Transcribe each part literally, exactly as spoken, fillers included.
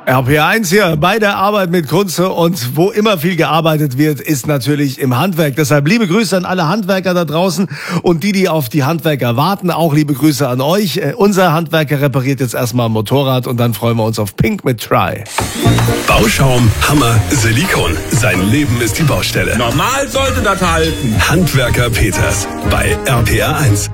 R P eins hier bei der Arbeit mit Kunze, und wo immer viel gearbeitet wird, ist natürlich im Handwerk. Deshalb liebe Grüße an alle Handwerker da draußen und die, die auf die Handwerker warten. Auch liebe Grüße an euch. Äh, unser Handwerker repariert jetzt erstmal ein Motorrad und dann freuen wir uns auf Pink mit Try. Bauschaum, Hammer, Silikon. Sein Leben ist die Baustelle. Normal sollte das halten. Handwerker Peters bei R P R eins.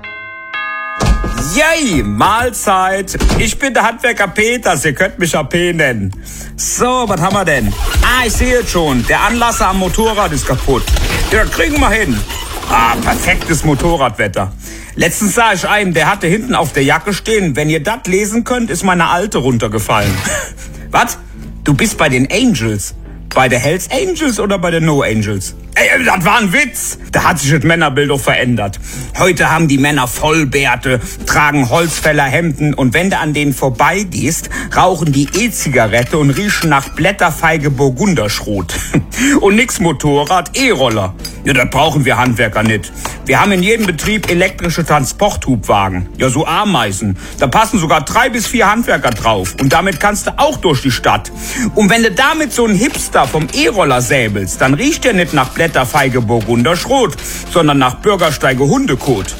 Yay, Mahlzeit. Ich bin der Handwerker Peters, ihr könnt mich A P nennen. So, was haben wir denn? Ah, ich sehe es schon. Der Anlasser am Motorrad ist kaputt. Ja, kriegen wir hin. Ah, perfektes Motorradwetter. Letztens sah ich einen, der hatte hinten auf der Jacke stehen: wenn ihr das lesen könnt, ist meine alte runtergefallen. Was? Du bist bei den Angels? Bei der Hells Angels oder bei den No Angels? Ey, das war ein Witz. Da hat sich das Männerbild doch verändert. Heute haben die Männer Vollbärte, tragen Holzfällerhemden und wenn du an denen vorbeigehst, rauchen die E-Zigarette und riechen nach Blätterfeige Burgunderschrot. Und nix Motorrad, E-Roller. Ja, das brauchen wir Handwerker nicht. Wir haben in jedem Betrieb elektrische Transporthubwagen. Ja, so Ameisen. Da passen sogar drei bis vier Handwerker drauf. Und damit kannst du auch durch die Stadt. Und wenn du damit so einen Hipster vom E-Roller säbelst, dann riecht der nicht nach Blätterfeige Burgunderschrot, sondern nach Bürgersteige Hundekot.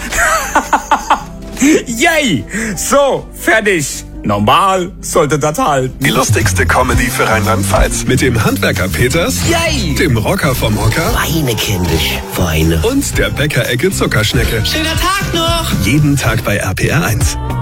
Yay! So, fertig. Normal sollte das halten. Die lustigste Comedy für Rheinland-Pfalz. Mit dem Handwerker Peters, Yay! dem Rocker vom Hocker Weine, kindisch, Weine. und der Bäckerecke Zuckerschnecke. Schöner Tag noch! Jeden Tag bei R P R eins.